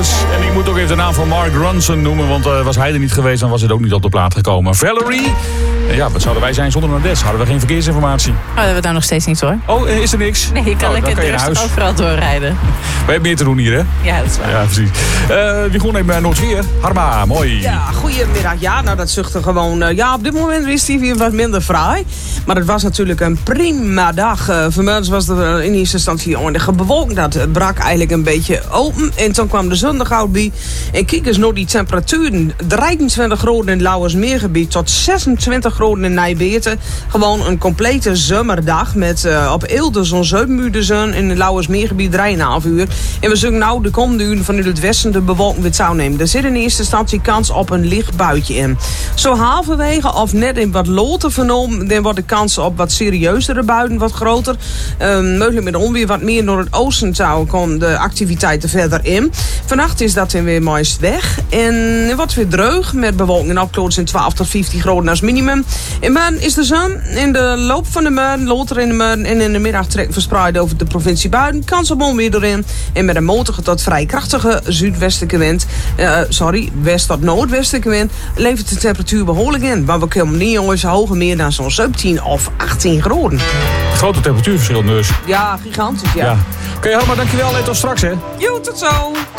jongens. En ik moet ook even de naam van Mark Ronson noemen, want was hij er niet geweest, dan was het ook niet op de plaat gekomen. Valerie. Ja, wat zouden wij zijn zonder Nades? Hadden we geen verkeersinformatie? Oh, dat hebben we daar nog steeds niet hoor. Oh, is er niks? Nee, je kan lekker rustig overal doorrijden. We hebben meer te doen hier, hè? Ja, dat is waar. Ja, precies. Wie gewoon even naar Noordsfeer. Harma, mooi. Ja, goedemiddag. Ja, nou dat zuchtte gewoon... ja, op dit moment is die weer wat minder fraai. Maar het was natuurlijk een prima dag. Vanmiddag was er in eerste instantie oneindige bewolking. Dat brak eigenlijk een beetje open. En toen kwam de zon er gauw bij. En kijk eens naar die temperaturen. 23 graden in het Lauwersmeergebied tot 26 graden in Nijbeerten. Gewoon een complete zomerdag met op Eelde zo'n 7 uur de zon. In het Lauwersmeergebied 3,5 uur. En we zullen nou de komende uren vanuit het westen de bewolking weer zou nemen. Er zit in eerste instantie kans op een licht buitje in. Zo halverwege of net in wat loten vernomen, dan wordt de kans op wat serieuzere buien wat groter. Mogelijk met onweer wat meer door het oosten zou komen de activiteiten verder in. Vannacht is dat dan weer meest weg. En het wordt weer droog met bewolking en opkloots in 12 tot 15 graden als minimum. In morgen is de zon in de loop van de morgen, later in de morgen en in de middag trekt verspreid over de provincie buien. Kans op onweer erin. En met een matige tot vrij krachtige zuidwestelijke wind, west tot noordwestelijke wind, levert de temperatuur behoorlijk in. Maar we komen niet jongens hoger meer dan zo'n 17 of 18 graden. Grote temperatuurverschil dus. Ja, gigantisch, ja. Oké, Harma, dankjewel. En tot straks, hè. Jo, tot zo.